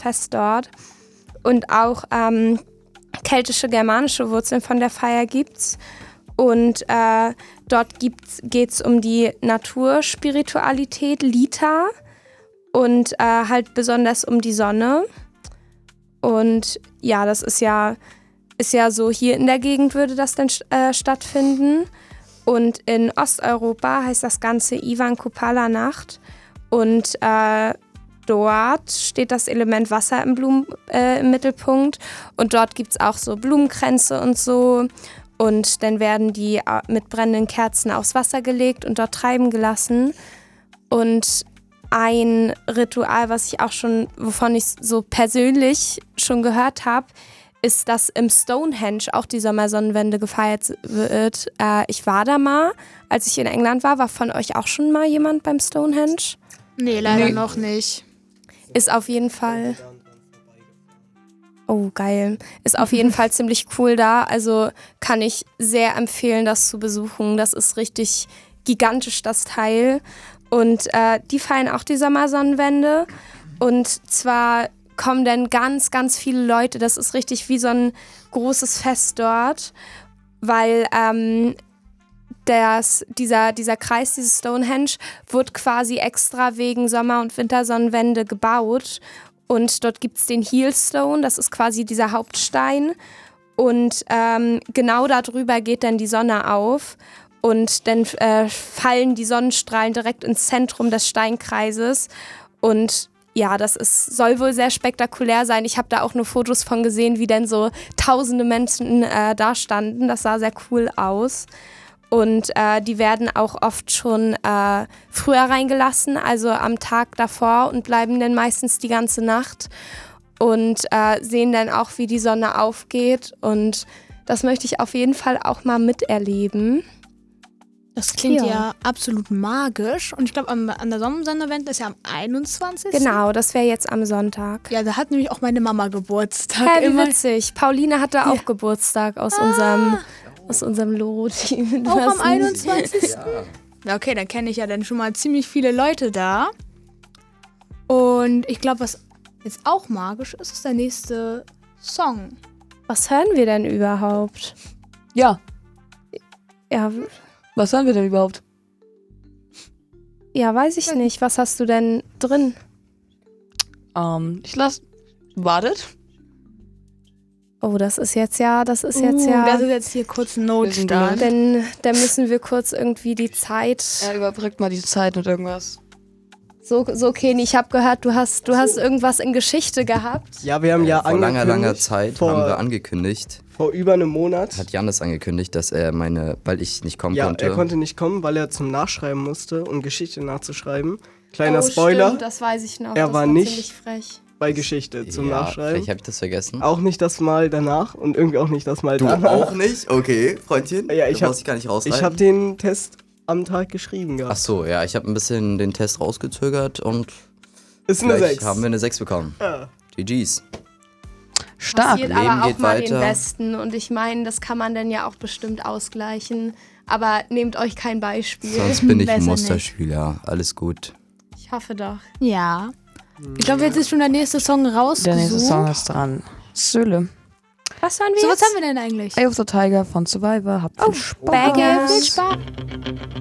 Fest dort. Und auch keltische, germanische Wurzeln von der Feier gibt's. Und dort geht's um die Naturspiritualität, Lita. Und halt besonders um die Sonne. Und ja, das ist ja so, hier in der Gegend würde das dann stattfinden. Und in Osteuropa heißt das Ganze Ivan Kupala-Nacht. Und dort steht das Element Wasser im Mittelpunkt. Und dort gibt es auch so Blumenkränze und so. Und dann werden die mit brennenden Kerzen aufs Wasser gelegt und dort treiben gelassen. Und ein Ritual, wovon ich so persönlich schon gehört habe, ist, dass im Stonehenge auch die Sommersonnenwende gefeiert wird. Ich war da mal, als ich in England war. War von euch auch schon mal jemand beim Stonehenge? Nee, leider noch nicht. Ist auf jeden Fall... Oh, geil. Ist auf jeden Fall ziemlich cool da. Also kann ich sehr empfehlen, das zu besuchen. Das ist richtig gigantisch, das Teil. Und die feiern auch die Sommersonnenwende. Und zwar kommen dann ganz, ganz viele Leute. Das ist richtig wie so ein großes Fest dort. Weil dieser Kreis, dieses Stonehenge, wird quasi extra wegen Sommer- und Wintersonnenwende gebaut. Und dort gibt es den Heelstone, das ist quasi dieser Hauptstein. Und genau darüber geht dann die Sonne auf. Und dann fallen die Sonnenstrahlen direkt ins Zentrum des Steinkreises. Und ja, soll wohl sehr spektakulär sein. Ich habe da auch nur Fotos von gesehen, wie dann so tausende Menschen da standen. Das sah sehr cool aus. Und die werden auch oft schon früher reingelassen, also am Tag davor, und bleiben dann meistens die ganze Nacht und sehen dann auch, wie die Sonne aufgeht. Und das möchte ich auf jeden Fall auch mal miterleben. Das klingt ja absolut magisch. Und ich glaube, an der Sommersonnenwende ist ja am 21. Genau, das wäre jetzt am Sonntag. Ja, da hat nämlich auch meine Mama Geburtstag. Wie witzig. Pauline hatte auch Geburtstag aus unserem Loro-Team. Auch am 21. Ja, okay, dann kenne ich ja dann schon mal ziemlich viele Leute da. Und ich glaube, was jetzt auch magisch ist, ist der nächste Song. Was hören wir denn überhaupt? Ja. Ja. Was hören wir denn überhaupt? Ja, weiß ich nicht. Was hast du denn drin? Wartet. Oh, das ist jetzt ja. Das ist jetzt hier kurz ein Notstand. Denn da müssen wir kurz irgendwie die Zeit. Ja, überbrückt mal die Zeit mit irgendwas. So, Keni, ich habe gehört, du hast irgendwas in Geschichte gehabt. Ja, wir haben vor langer Zeit haben wir angekündigt. Vor über einem Monat. Hat Jannis angekündigt, dass weil ich nicht kommen konnte. Ja, er konnte nicht kommen, weil er zum Nachschreiben musste, um Geschichte nachzuschreiben. Kleiner Spoiler. Stimmt, das weiß ich noch. Er war nicht frech. bei Geschichte zum Nachschreiben. Vielleicht habe ich das vergessen. Auch nicht das Mal danach und irgendwie auch nicht das Mal du danach. Auch nicht? Okay, Freundchen. Ja, ich brauchst dich gar nicht rausreiten. Ich habe den Test am Tag geschrieben gehabt. Ach so, ja, ich habe ein bisschen den Test rausgezögert und ist eine 6. haben wir eine 6 bekommen. Ja. GG's. Stark. Passiert Leben aber auch geht mal weiter. den Besten. Und ich meine, das kann man dann ja auch bestimmt ausgleichen. Aber nehmt euch kein Beispiel. Sonst bin ich ein Besser Musterschüler. Alles gut. Ich hoffe doch. Ja. Ich glaube, jetzt ist schon der nächste Song rausgesucht. Der nächste Song ist dran. Söhle. Was hören wir So, jetzt? was haben wir denn eigentlich? Eye of the Tiger von Survivor. Habt viel Spaß. Bagel. Viel Spaß.